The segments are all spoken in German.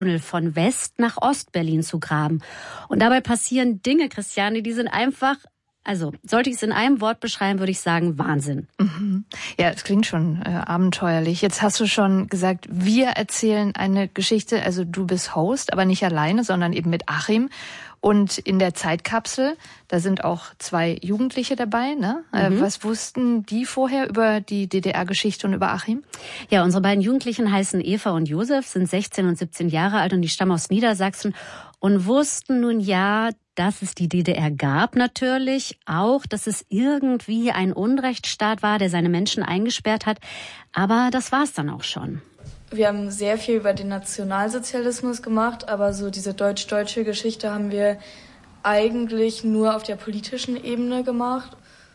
von West nach Ostberlin zu graben. Und dabei passieren Dinge, Christiane, die sind einfach, also sollte ich es in einem Wort beschreiben, würde ich sagen Wahnsinn. Mhm. Ja, es klingt schon abenteuerlich. Jetzt hast du schon gesagt, wir erzählen eine Geschichte, also du bist Host, aber nicht alleine, sondern eben mit Achim. Und in der Zeitkapsel, da sind auch 2 Jugendliche dabei, ne? Was wussten die vorher über die DDR-Geschichte und über Achim? Ja, unsere beiden Jugendlichen heißen Eva und Josef, sind 16 und 17 Jahre alt und die stammen aus Niedersachsen und wussten nun ja, dass es die DDR gab natürlich, auch, dass es irgendwie ein Unrechtsstaat war, der seine Menschen eingesperrt hat. Aber das war's dann auch schon. Wir haben sehr viel über den Nationalsozialismus gemacht, aber so diese deutsch-deutsche Geschichte haben wir eigentlich nur auf der politischen Ebene gemacht.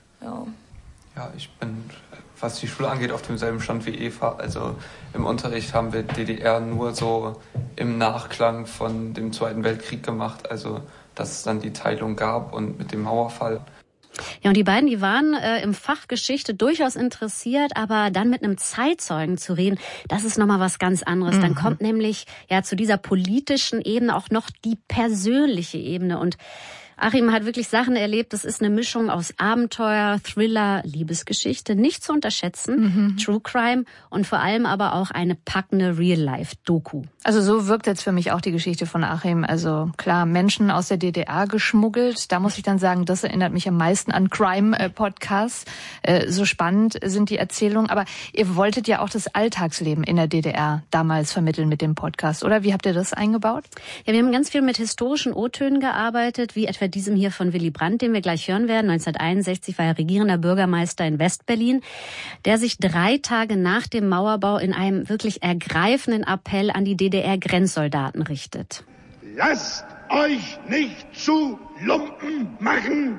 Ja, ich bin, was die Schule angeht, auf demselben Stand wie Eva. Also im Unterricht haben wir DDR nur so im Nachklang von dem Zweiten Weltkrieg gemacht, also dass es dann die Teilung gab und mit dem Mauerfall. Ja, und die beiden, die waren im Fach Geschichte durchaus interessiert, aber dann mit einem Zeitzeugen zu reden, das ist nochmal was ganz anderes. Dann kommt nämlich ja zu dieser politischen Ebene auch noch die persönliche Ebene. Und Achim hat wirklich Sachen erlebt, das ist eine Mischung aus Abenteuer, Thriller, Liebesgeschichte, nicht zu unterschätzen, True Crime und vor allem aber auch eine packende Real-Life-Doku. Also so wirkt jetzt für mich auch die Geschichte von Achim. Also klar, Menschen aus der DDR geschmuggelt. Da muss ich dann sagen, das erinnert mich am meisten an Crime-Podcasts. So spannend sind die Erzählungen. Aber ihr wolltet ja auch das Alltagsleben in der DDR damals vermitteln mit dem Podcast, oder? Wie habt ihr das eingebaut? Ja, wir haben ganz viel mit historischen O-Tönen gearbeitet, wie etwa diesem hier von Willy Brandt, den wir gleich hören werden. 1961 war er regierender Bürgermeister in Westberlin, der sich 3 Tage nach dem Mauerbau in einem wirklich ergreifenden Appell an die DDR-Grenzsoldaten richtet. Lasst euch nicht zu Lumpen machen.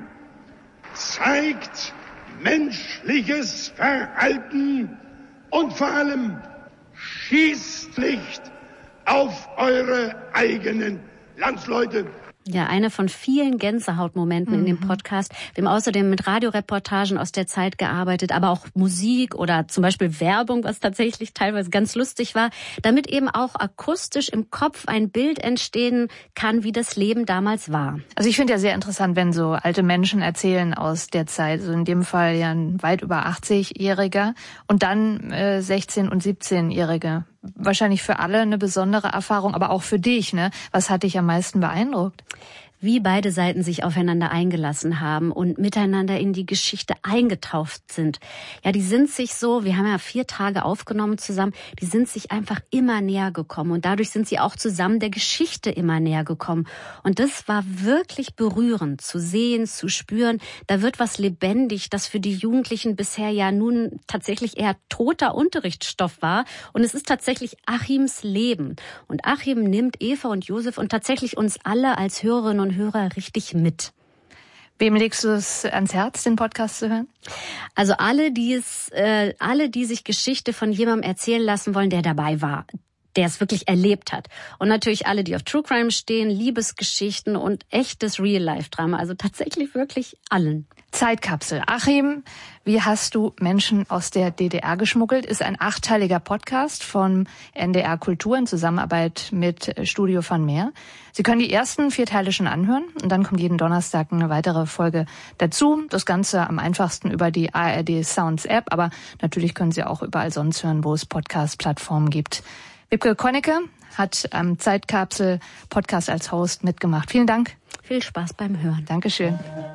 Zeigt menschliches Verhalten und vor allem schießt nicht auf eure eigenen Landsleute. Ja, eine von vielen Gänsehautmomenten in dem Podcast. Wir haben außerdem mit Radioreportagen aus der Zeit gearbeitet, aber auch Musik oder zum Beispiel Werbung, was tatsächlich teilweise ganz lustig war, damit eben auch akustisch im Kopf ein Bild entstehen kann, wie das Leben damals war. Also ich finde ja sehr interessant, wenn so alte Menschen erzählen aus der Zeit, so in dem Fall ja ein weit über 80-Jähriger und dann 16- und 17-Jährige. Wahrscheinlich für alle eine besondere Erfahrung, aber auch für dich, ne? Was hat dich am meisten beeindruckt? Wie beide Seiten sich aufeinander eingelassen haben und miteinander in die Geschichte eingetaucht sind. Ja, die sind sich so, wir haben ja 4 Tage aufgenommen zusammen, die sind sich einfach immer näher gekommen und dadurch sind sie auch zusammen der Geschichte immer näher gekommen. Und das war wirklich berührend zu sehen, zu spüren. Da wird was lebendig, das für die Jugendlichen bisher ja nun tatsächlich eher toter Unterrichtsstoff war. Und es ist tatsächlich Achims Leben. Und Achim nimmt Eva und Josef und tatsächlich uns alle als Hörerinnen und Hörer richtig mit. Wem legst du es ans Herz, den Podcast zu hören? Also alle, die sich Geschichte von jemandem erzählen lassen wollen, der dabei war, der es wirklich erlebt hat. Und natürlich alle, die auf True Crime stehen, Liebesgeschichten und echtes Real-Life-Drama. Also tatsächlich wirklich allen. Zeitkapsel. Achim, wie hast du Menschen aus der DDR geschmuggelt? Ist ein 8-teiliger Podcast von NDR Kultur in Zusammenarbeit mit Studio von Meer. Sie können die ersten 4 Teile schon anhören und dann kommt jeden Donnerstag eine weitere Folge dazu. Das Ganze am einfachsten über die ARD Sounds App, aber natürlich können Sie auch überall sonst hören, wo es Podcast-Plattformen gibt. Wiebke Konnicke hat am Zeitkapsel-Podcast als Host mitgemacht. Vielen Dank. Viel Spaß beim Hören. Dankeschön.